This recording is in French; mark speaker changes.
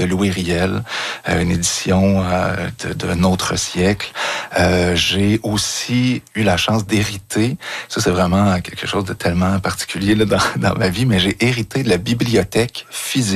Speaker 1: de Louis Riel, une édition d'un autre siècle. J'ai aussi eu la chance d'hériter, ça c'est vraiment quelque chose de tellement particulier là, dans ma vie, mais j'ai hérité de la bibliothèque physique